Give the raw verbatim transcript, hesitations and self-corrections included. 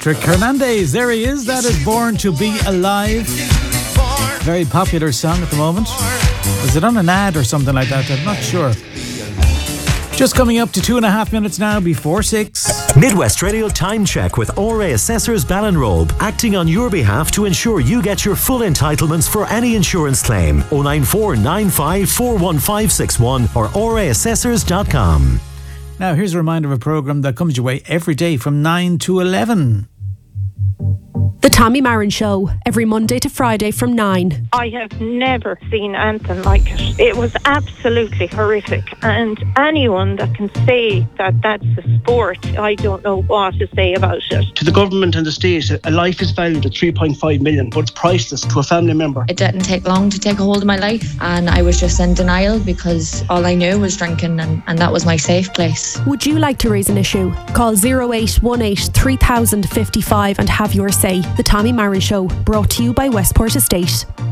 Patrick Hernandez. There he is. That is Born to Be Alive. Very popular song at the moment. Was it on an ad or something like that? I'm not sure. Just coming up to two and a half minutes now before six. Midwest Radio Time Check with O R A Assessors Ballinrobe, acting on your behalf to ensure you get your full entitlements for any insurance claim. oh nine four nine five four one five six one or o r a assessors dot com. Now here's a reminder of a programme that comes your way every day from nine to eleven. The Tommy Marin Show, every Monday to Friday from nine. I have never seen anything like it. It was absolutely horrific. And anyone that can say that that's a sport, I don't know what to say about it. To the government and the state, a life is valued at three point five million, but it's priceless to a family member. It didn't take long to take a hold of my life, and I was just in denial because all I knew was drinking, and, and that was my safe place. Would you like to raise an issue? Call oh eight one eight three thousand fifty-five and have your say. The Tommy Marin Show, brought to you by Westport Estate.